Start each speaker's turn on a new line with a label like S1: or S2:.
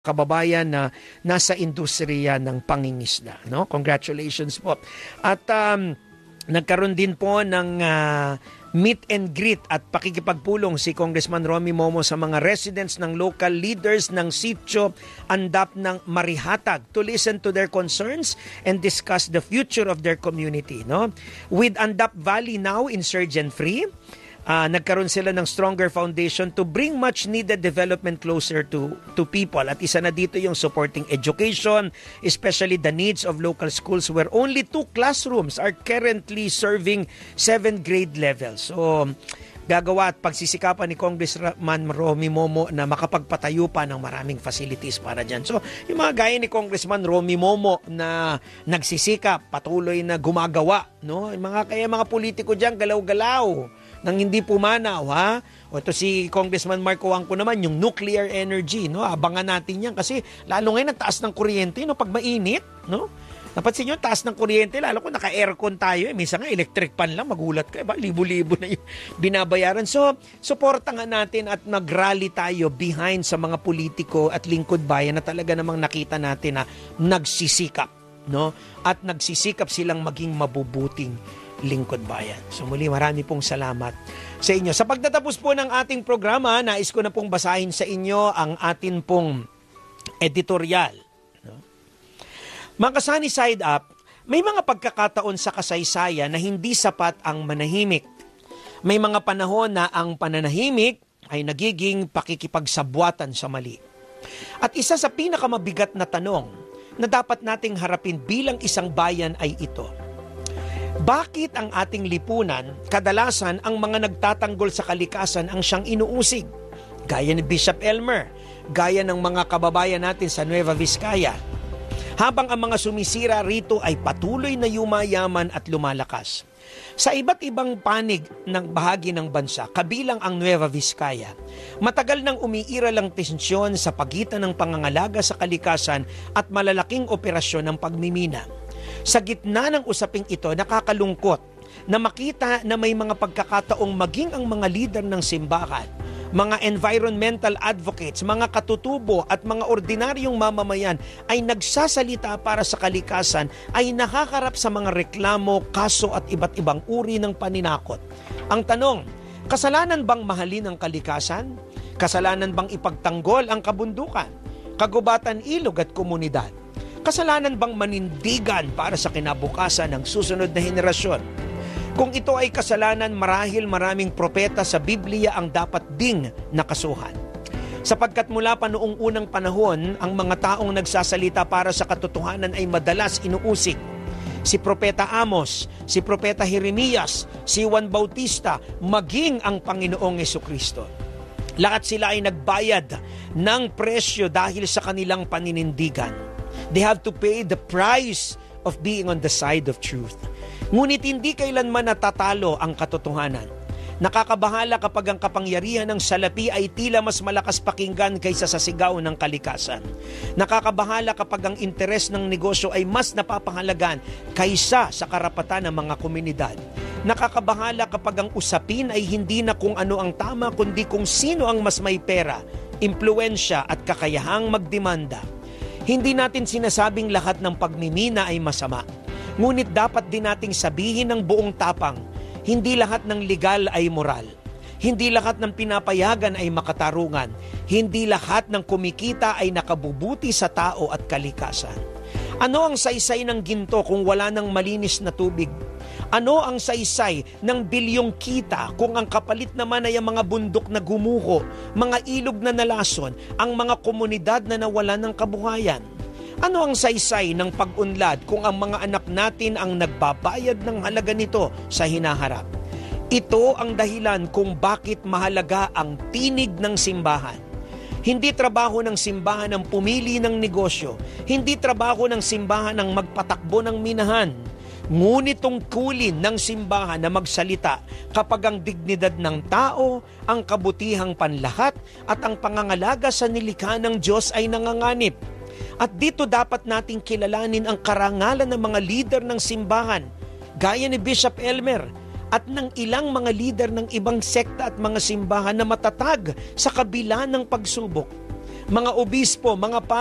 S1: kababayan na nasa industriya ng pangingisda. No? Congratulations po. At nagkaroon din po ng meet and greet at pakikipagpulong si Congressman Romy Momo sa mga residents ng local leaders ng Sitio Andap ng Marihatag to listen to their concerns and discuss the future of their community. No? With Andap Valley now insurgent-free, nagkaroon sila ng stronger foundation to bring much needed development closer to people. At isa na dito yung supporting education, especially the needs of local schools where only 2 classrooms are currently serving 7th grade levels. So, gagawa at pagsisikapan ni Congressman Romy Momo na makapagpatayo pa ng maraming facilities para dyan. So, yung mga gaya ni Congressman Romy Momo na nagsisikap, patuloy na gumagawa, no? Kaya mga politiko dyan, galaw-galaw nang hindi pumanaw, ha? O ito si Congressman Marco Wangco naman, yung nuclear energy, no? Abangan natin yan kasi lalo ngayon ang taas ng kuryente, no? Pag mainit, no? Napansin nyo, taas ng kuryente, lalo kung naka-aircon tayo, minsan nga electric pan lang, magulat ka, libo-libo na yung binabayaran. So, suportahan natin at mag-rally tayo behind sa mga politiko at lingkod bayan na talaga namang nakita natin na nagsisikap, no? At nagsisikap silang maging mabubuting lingkod bayan. So muli, marami pong salamat sa inyo. Sa pagtatapos po ng ating programa, nais ko na pong basahin sa inyo ang atin pong editorial. Mga kasani side up, may mga pagkakataon sa kasaysayan na hindi sapat ang manahimik. May mga panahon na ang pananahimik ay nagiging pakikipagsabwatan sa mali. At isa sa pinakamabigat na tanong na dapat nating harapin bilang isang bayan ay ito: bakit ang ating lipunan, kadalasan ang mga nagtatanggol sa kalikasan ang siyang inuusig? Gaya ni Bishop Elmer, gaya ng mga kababayan natin sa Nueva Vizcaya. Habang ang mga sumisira rito ay patuloy na yumayaman at lumalakas. Sa iba't ibang panig ng bahagi ng bansa, kabilang ang Nueva Vizcaya, matagal nang umiiral ang tensyon sa pagitan ng pangangalaga sa kalikasan at malalaking operasyon ng pagmimina. Sa gitna ng usaping ito, nakakalungkot na makita na may mga pagkakataong maging ang mga lider ng simbahan, mga environmental advocates, mga katutubo at mga ordinaryong mamamayan ay nagsasalita para sa kalikasan ay nakakarap sa mga reklamo, kaso at iba't ibang uri ng paninakot. Ang tanong, kasalanan bang mahalin ang kalikasan? Kasalanan bang ipagtanggol ang kabundukan, kagubatan, ilog at komunidad? Kasalanan bang manindigan para sa kinabukasan ng susunod na henerasyon? Kung ito ay kasalanan, marahil maraming propeta sa Biblia ang dapat ding nakasuhan. Sapagkat mula pa noong unang panahon, ang mga taong nagsasalita para sa katotohanan ay madalas inuusig. Si Propeta Amos, si Propeta Jeremias, si Juan Bautista, maging ang Panginoong Jesucristo. Lahat sila ay nagbayad ng presyo dahil sa kanilang paninindigan. They have to pay the price of being on the side of truth. Ngunit hindi kailanman natatalo ang katotohanan. Nakakabahala kapag ang kapangyarihan ng salapi ay tila mas malakas pakinggan kaysa sa sigaw ng kalikasan. Nakakabahala kapag ang interes ng negosyo ay mas napapahalagan kaysa sa karapatan ng mga komunidad. Nakakabahala kapag ang usapin ay hindi na kung ano ang tama kundi kung sino ang mas may pera, impluwensya at kakayahang magdemanda. Hindi natin sinasabing lahat ng pagmimina ay masama. Ngunit dapat din nating sabihin ng buong tapang, hindi lahat ng legal ay moral. Hindi lahat ng pinapayagan ay makatarungan. Hindi lahat ng kumikita ay nakabubuti sa tao at kalikasan. Ano ang saysay ng ginto kung wala ng malinis na tubig? Ano ang saysay ng bilyong kita kung ang kapalit naman ay ang mga bundok na gumuho, mga ilog na nalason, ang mga komunidad na nawalan ng kabuhayan? Ano ang saysay ng pag-unlad kung ang mga anak natin ang nagbabayad ng halaga nito sa hinaharap? Ito ang dahilan kung bakit mahalaga ang tinig ng simbahan. Hindi trabaho ng simbahan ang pumili ng negosyo. Hindi trabaho ng simbahan ang magpatakbo ng minahan. Ngunit tungkulin ng simbahan na magsalita kapag ang dignidad ng tao, ang kabutihang panlahat at ang pangangalaga sa nilikha ng Diyos ay nanganganib. At dito dapat nating kilalanin ang karangalan ng mga lider ng simbahan, gaya ni Bishop Elmer at ng ilang mga lider ng ibang sekta at mga simbahan na matatag sa kabila ng pagsubok. mga obispo, mga